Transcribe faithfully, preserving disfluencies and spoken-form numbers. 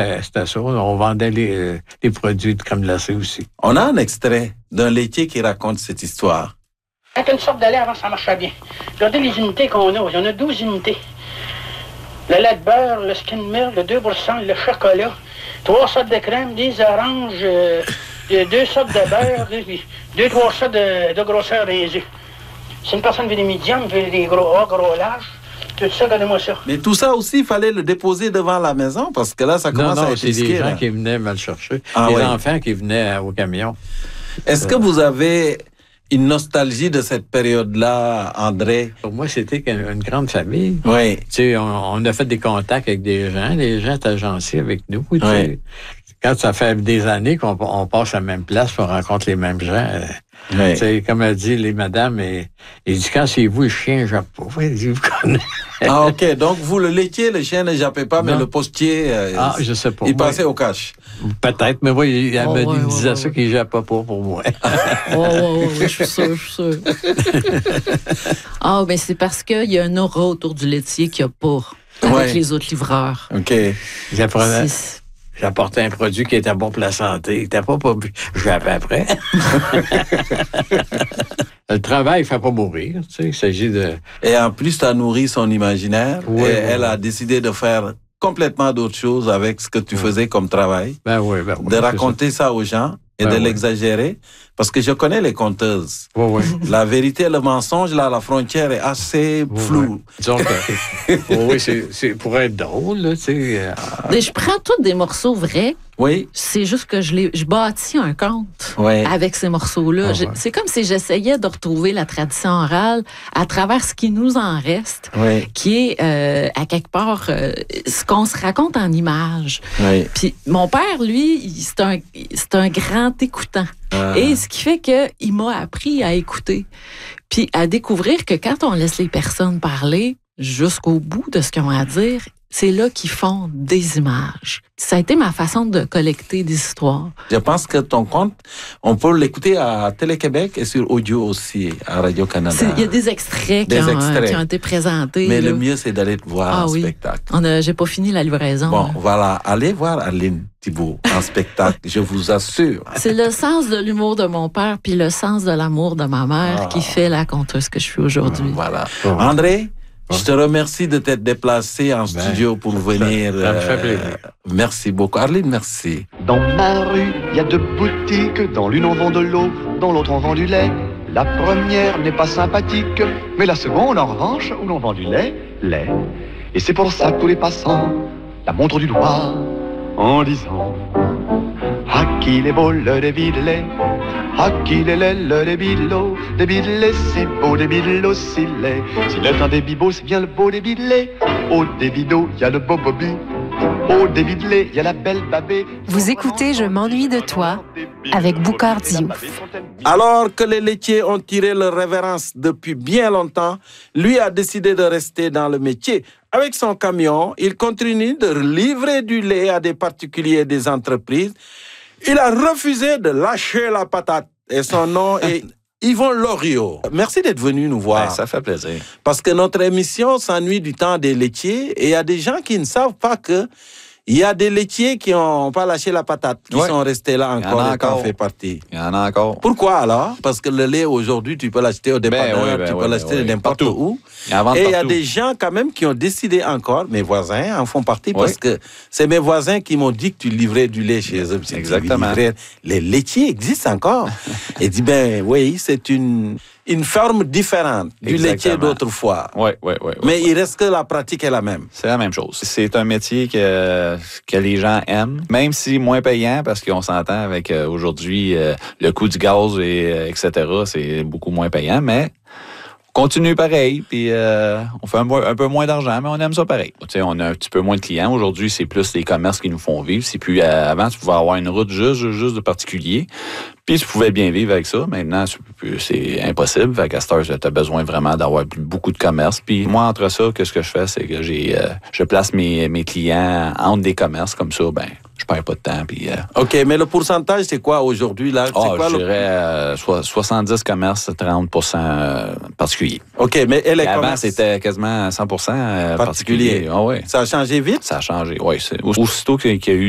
c'était, c'était ça. On vendait les, les produits de crème glacée aussi. On a un extrait d'un laitier qui raconte cette histoire. Avec une sorte de lait, avant, ça marchait bien. Regardez les unités qu'on a. Il y en a douze unités. Le lait de beurre, le skim milk, le deux pour cent, le chocolat, trois sortes de crème, des oranges, euh, deux sortes de beurre, deux, trois sortes de, de grosseur des œufs. Si une personne veut des médiums, veut des gros A, gros large, tout ça, donnez-moi ça. Mais tout ça aussi, il fallait le déposer devant la maison, parce que là, ça commence non, non, à être c'est risqué. des gens là. qui venaient me le chercher. Ah, des ouais. enfants qui venaient au camion. Est-ce que vous avez une nostalgie de cette période-là, André? Pour moi, c'était une grande famille. Oui. Tu sais, on, on a fait des contacts avec des gens. Les gens étaient gentils avec nous. Tu sais. Oui. Quand ça fait des années qu'on on passe à la même place, on rencontre les mêmes gens. euh, Oui. Tu sais, comme elle dit, les madames, et, il dit, quand c'est vous, le chien, je pas. Il dit, vous connaissez. Ah, OK. Donc, vous, le laitier, le chien ne jappait pas, mais Non. le postier, euh, Ah, je sais pas. il Moi, passait au cash. peut-être, mais oui, elle Oh, me ouais, dit- ouais, disait ouais, ça ouais. qu'il jappait pas pour, pour moi. Oh, ouais, ouais, ouais, je suis sûre, je suis sûre. Ah, ben c'est parce qu'il y a un aura autour du laitier qu'il n'y a pas avec Ouais. les autres livreurs. OK. J'apprenais- C'est- J'apportais un produit qui était bon pour la santé. Il était pas pas. Je l'avais après. Le travail ne fait pas mourir. Tu sais, il s'agit de. Et en plus, tu as nourri son imaginaire. Oui, et oui, elle oui. a décidé de faire complètement d'autres choses avec ce que tu Oui. faisais comme travail. Ben oui, ben oui. de c'est raconter ça. aux gens et Ben de oui. l'exagérer. Parce que je connais les conteuses. ça. Oui, oui. La vérité et le mensonge, là, la frontière est assez Oui, floue. oui. Disons que. Oui, oui, c'est, c'est pour être drôle, là, tu sais. euh, Mais je prends tous des morceaux vrais. Oui, C'est juste que je, les, je bâtis un conte oui. avec ces morceaux-là. Ah Je- ouais. C'est comme si j'essayais de retrouver la tradition orale à travers ce qui nous en reste, Oui, qui est, euh, à quelque part, euh, ce qu'on se raconte en images. oui. Puis mon père, lui, il- c'est un, c'est un grand écoutant. Ah. Et ce qui fait qu'il m'a appris à écouter, puis à découvrir que quand on laisse les personnes parler jusqu'au bout de ce qu'ils ont à dire, c'est là qu'ils font des images. Ça a été ma façon de collecter des histoires. Je pense que ton compte, on peut l'écouter à Télé-Québec et sur audio aussi, à Radio-Canada. C'est- Il y a des extraits, Des qui, ont, extraits. qui ont été présentés. Mais là. le mieux, c'est d'aller te voir Ah en oui. spectacle. On a, j'ai pas fini la livraison. Bon, là. voilà. Allez voir Aline Thibault en spectacle, je vous assure. C'est le sens de l'humour de mon père puis le sens de l'amour de ma mère Ah. qui fait la conteuse que je suis aujourd'hui. Voilà. Bon. André, Bon. je te remercie de t'être déplacé en Ben, studio pour venir. ça me fait plaisir. Merci beaucoup. Arline, merci. Dans ma rue, il y a deux boutiques. Dans l'une, on vend de l'eau, dans l'autre, on vend du lait. La première n'est pas sympathique, mais la seconde, en revanche, où l'on vend du lait, lait. Et c'est pour ça que tous les passants la montrent du doigt en disant à qui les beau le débilé, à qui les laid le débilo, débilé si beau, débilo si laid. S'il est un débibo, c'est bien le beau débilé. Au débido, il y a le beau Bobby. Au débilé, il y a la belle babée. Vous écoutez Je m'ennuie de toi avec Boucard Diouf. Alors que les laitiers ont tiré leur révérence depuis bien longtemps, lui a décidé de rester dans le métier. Avec son camion, il continue de livrer du lait à des particuliers et des entreprises. Il a refusé de lâcher la patate. Et son nom est Yvon Loriot. Merci d'être venu nous voir. Ben, ça fait plaisir. Parce que notre émission s'ennuie du temps des laitiers et il y a des gens qui ne savent pas que il y a des laitiers qui n'ont pas lâché la patate, qui Ouais. sont restés là Il y en encore a et t'en encore. fait partie. Il y en a encore. Pourquoi alors? Parce que le lait aujourd'hui, tu peux l'acheter au dépanneur, oui, ben tu oui, peux ben l'acheter oui. n'importe Partout. où. Il y en vend Et il y a partout. des gens quand même qui ont décidé encore, mes voisins en font partie, Oui. parce que c'est mes voisins qui m'ont dit que tu livrais du lait chez eux. Puis Exactement. tu livrais- Les laitiers existent encore. Et dit, ben oui, c'est une, une forme différente du Exactement. laitier d'autrefois. Oui, oui, oui. Mais il reste que la pratique est la même. C'est la même chose. C'est un métier que, que les gens aiment, même si moins payant, parce qu'on s'entend avec euh, aujourd'hui euh, le coût du gaz et euh, et cetera, c'est beaucoup moins payant, mais on continue pareil, puis euh, on fait un, mo- un peu moins d'argent, mais on aime ça pareil. Tu sais, on a un petit peu moins de clients. Aujourd'hui, c'est plus les commerces qui nous font vivre. C'est plus euh, avant, tu pouvais avoir une route juste, juste de particuliers, puis tu pouvais bien vivre avec ça. Maintenant, c'est plus- c'est impossible. Fait qu'à cette heure, tu as besoin vraiment d'avoir beaucoup de commerces. Puis moi, entre ça, qu'est-ce que je fais, c'est que j'ai, euh, je place mes, mes clients entre des commerces comme ça. Ben, je perds pas de temps. Puis, euh, OK, mais le pourcentage, c'est quoi aujourd'hui? Là? C'est ah, quoi je le... dirais euh, so- soixante-dix commerces, trente pour cent euh, particuliers. OK, mais et les Et avant, commerces c'était quasiment cent pour cent euh, particuliers. particuliers. Ah, ouais. Ça a changé vite? Ça a changé, oui. Aussitôt qu'il y a eu